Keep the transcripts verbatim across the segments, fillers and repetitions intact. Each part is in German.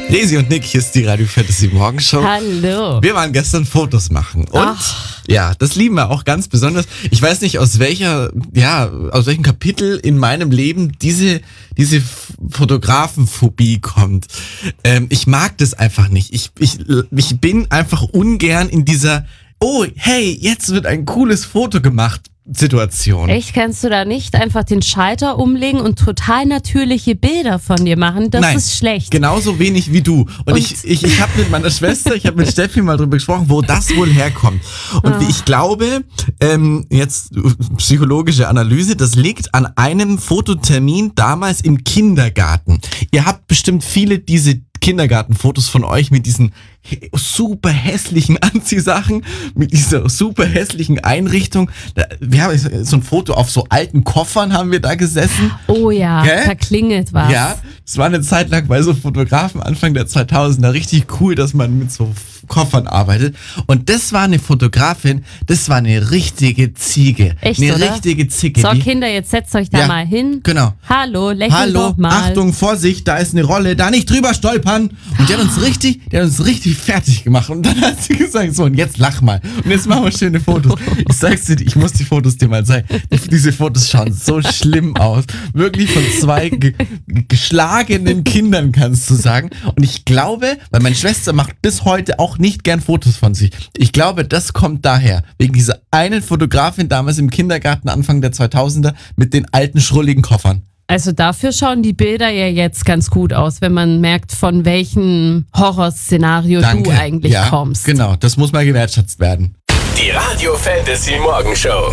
Resi und Nick, hier ist die Radio Fantasy Morgenshow. Hallo. Wir waren gestern Fotos machen und Ach. ja, das lieben wir auch ganz besonders. Ich weiß nicht, aus welcher, ja, aus welchem Kapitel in meinem Leben diese, diese Fotografenphobie kommt. Ähm, ich mag das einfach nicht. Ich, ich, ich bin einfach ungern in dieser, oh, hey, jetzt wird ein cooles Foto gemacht. Situation. Echt, kannst du da nicht einfach den Schalter umlegen und total natürliche Bilder von dir machen? Das Nein, ist schlecht. Genauso wenig wie du. Und, Und ich, ich, ich habe mit meiner Schwester, ich habe mit Steffi mal drüber gesprochen, wo das wohl herkommt. Und Ah. ich glaube, ähm, jetzt psychologische Analyse, das liegt an einem Fototermin damals im Kindergarten. Ihr habt bestimmt viele diese Kindergartenfotos von euch mit diesen super hässlichen Anziehsachen, mit dieser super hässlichen Einrichtung. Da, wir haben so ein Foto auf so alten Koffern haben wir da gesessen. Oh ja, Gell? da klingelt was. Ja, es war eine Zeit lang bei so Fotografen Anfang der zweitausender richtig cool, dass man mit so Koffern arbeitet. Und das war eine Fotografin, das war eine richtige Ziege. Echt, eine oder? richtige Zicke. So, die, Kinder, jetzt setzt euch da Ja, mal hin. genau. Hallo, lächelt Hallo, doch mal. Achtung, Vorsicht, da ist eine Rolle, da nicht drüber stolpern. Und die hat uns richtig, die hat uns richtig fertig gemacht. Und dann hat sie gesagt, so, und jetzt lach mal. Und jetzt machen wir schöne Fotos. Ich sag's dir, ich muss die Fotos dir mal zeigen. Diese Fotos schauen so schlimm aus. Wirklich von zwei ge geschlagenen Kindern, kannst du sagen. Und ich glaube, weil meine Schwester macht bis heute auch nicht gern Fotos von sich. Ich glaube, das kommt daher. Wegen dieser einen Fotografin damals im Kindergarten Anfang der zweitausender mit den alten, schrulligen Koffern. Also dafür schauen die Bilder ja jetzt ganz gut aus, wenn man merkt, von welchem Horrorszenario Danke. du eigentlich ja, kommst. Genau, das muss mal gewertschätzt werden. Die Radio Fantasy Morgenshow.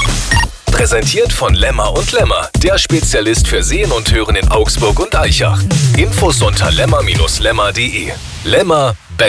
Präsentiert von Lemmer und Lemmer, der Spezialist für Sehen und Hören in Augsburg und Aichach. Infos unter lemmer Bindestrich lemmer punkt de. Lemmer